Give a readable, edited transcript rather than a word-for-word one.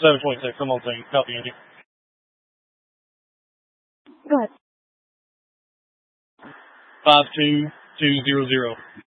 726, I'm on scene. Copy, Angie. Go ahead. 52200.